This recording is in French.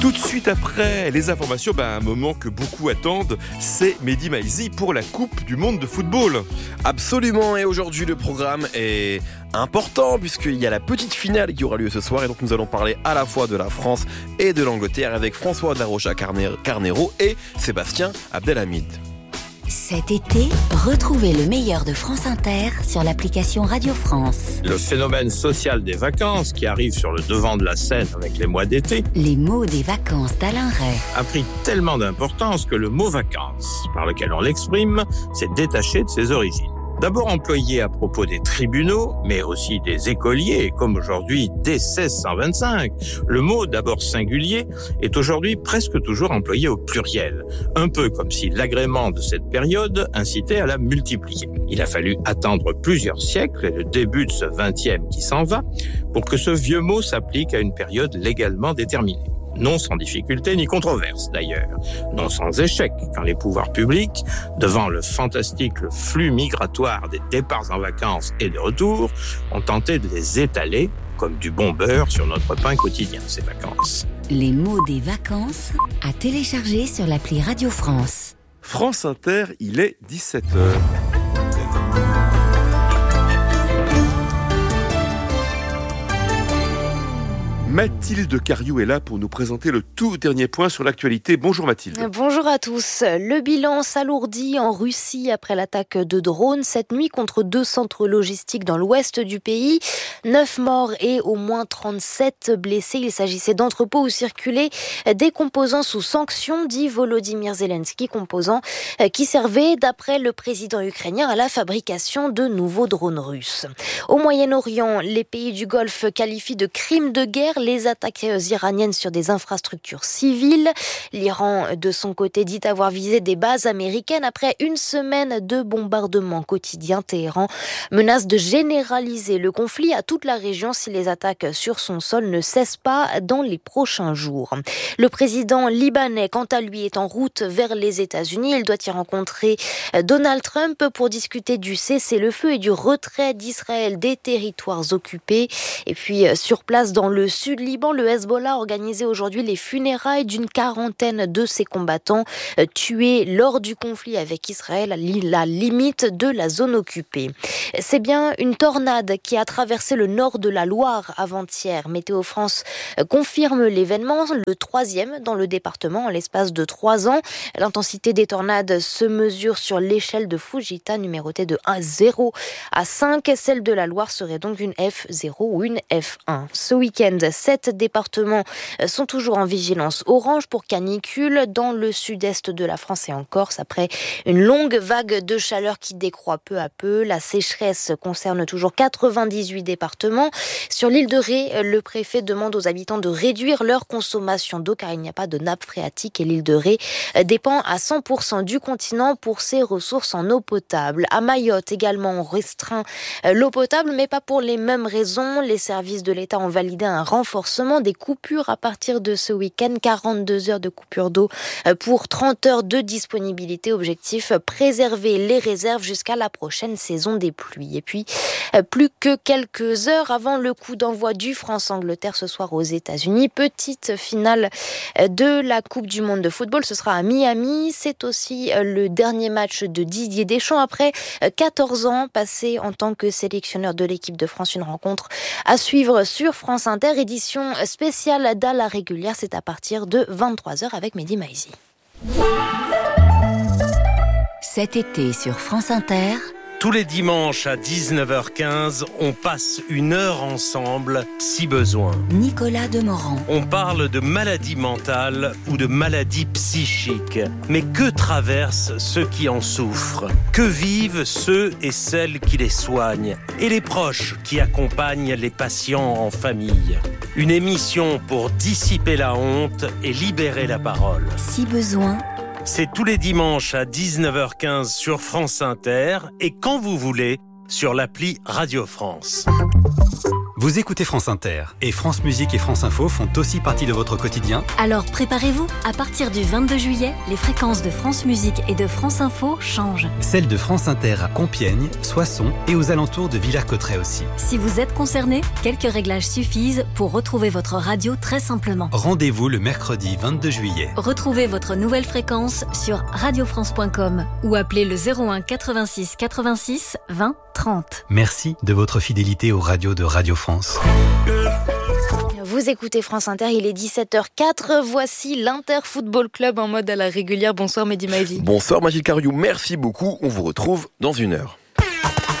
Tout de suite après les informations, un moment que beaucoup attendent, c'est Mehdi Maizi pour la Coupe du Monde de football. Absolument, et aujourd'hui le programme est important puisqu'il y a la petite finale qui aura lieu ce soir et donc nous allons parler à la fois de la France et de l'Angleterre avec François de la Rocha Carnero et Sébastien Abdelhamid. Cet été, retrouvez le meilleur de France Inter sur l'application Radio France. Le phénomène social des vacances qui arrive sur le devant de la scène avec les mois d'été. Les mots des vacances d'Alain Ray A pris tellement d'importance que le mot vacances, par lequel on l'exprime, s'est détaché de ses origines. D'abord employé à propos des tribunaux, mais aussi des écoliers, comme aujourd'hui dès 1625, le mot d'abord singulier est aujourd'hui presque toujours employé au pluriel, un peu comme si l'agrément de cette période incitait à la multiplier. Il a fallu attendre plusieurs siècles et le début de ce 20e qui s'en va pour que ce vieux mot s'applique à une période légalement déterminée. Non sans difficulté ni controverse d'ailleurs, non sans échec quand les pouvoirs publics, devant le fantastique flux migratoire des départs en vacances et de retour, ont tenté de les étaler comme du bon beurre sur notre pain quotidien, ces vacances. Les mots des vacances à télécharger sur l'appli Radio France. France Inter, il est 17h. Mathilde Cariou est là pour nous présenter le tout dernier point sur l'actualité. Bonjour Mathilde. Bonjour à tous. Le bilan s'alourdit en Russie après l'attaque de drones cette nuit contre 2 centres logistiques dans l'ouest du pays. 9 morts et au moins 37 blessés. Il s'agissait d'entrepôts où circulaient des composants sous sanction, dit Volodymyr Zelensky, composants qui servaient, d'après le président ukrainien, à la fabrication de nouveaux drones russes. Au Moyen-Orient, les pays du Golfe qualifient de crimes de guerre les attaques iraniennes sur des infrastructures civiles. L'Iran, de son côté, dit avoir visé des bases américaines après une semaine de bombardements quotidiens. Téhéran menace de généraliser le conflit à toute la région si les attaques sur son sol ne cessent pas dans les prochains jours. Le président libanais, quant à lui, est en route vers les États-Unis. Il doit y rencontrer Donald Trump pour discuter du cessez-le-feu et du retrait d'Israël des territoires occupés. Et puis, sur place dans le sud Liban, le Hezbollah a organisé aujourd'hui les funérailles d'une quarantaine de ses combattants tués lors du conflit avec Israël à la limite de la zone occupée. C'est bien une tornade qui a traversé le nord de la Loire avant-hier. Météo France confirme l'événement, le 3e dans le département en l'espace de 3 ans. L'intensité des tornades se mesure sur l'échelle de Fujita, numérotée de 0 à 5. Celle de la Loire serait donc une F0 ou une F1. Ce week-end, 7 départements sont toujours en vigilance orange pour canicule dans le sud-est de la France et en Corse après une longue vague de chaleur qui décroît peu à peu. La sécheresse concerne toujours 98 départements. Sur l'île de Ré, le préfet demande aux habitants de réduire leur consommation d'eau car il n'y a pas de nappe phréatique et l'île de Ré dépend à 100% du continent pour ses ressources en eau potable. À Mayotte également, on restreint l'eau potable mais pas pour les mêmes raisons. Les services de l'État ont validé un renforcement des coupures à partir de ce week-end. 42 heures de coupure d'eau pour 30 heures de disponibilité. Objectif, préserver les réserves jusqu'à la prochaine saison des pluies. Et puis, plus que quelques heures avant le coup d'envoi du France-Angleterre ce soir aux États-Unis. Petite finale de la Coupe du Monde de football. Ce sera à Miami. C'est aussi le dernier match de Didier Deschamps après 14 ans passés en tant que sélectionneur de l'équipe de France. Une rencontre à suivre sur France Inter, édition spéciale d'à la régulière. C'est à partir de 23h avec Mehdi Maizi. Cet été sur France Inter, tous les dimanches à 19h15, on passe 1 heure ensemble, si besoin. Nicolas Demorand. On parle de maladies mentales ou de maladies psychiques. Mais que traversent ceux qui en souffrent? Que vivent ceux et celles qui les soignent? Et les proches qui accompagnent les patients en famille? Une émission pour dissiper la honte et libérer la parole. Si besoin, c'est tous les dimanches à 19h15 sur France Inter et quand vous voulez sur l'appli Radio France. Vous écoutez France Inter et France Musique et France Info font aussi partie de votre quotidien. Alors préparez-vous, à partir du 22 juillet, les fréquences de France Musique et de France Info changent. Celles de France Inter à Compiègne, Soissons et aux alentours de Villers-Cotterêts aussi. Si vous êtes concerné, quelques réglages suffisent pour retrouver votre radio très simplement. Rendez-vous le mercredi 22 juillet. Retrouvez votre nouvelle fréquence sur radiofrance.com ou appelez le 01 86 86 20 30. Merci de votre fidélité aux radios de Radio France. Vous écoutez France Inter, il est 17h04. Voici l'Inter Football Club en mode à la régulière. Bonsoir Mehdi Maizi. Bonsoir Mathilde Cariou, merci beaucoup. On vous retrouve dans 1 heure.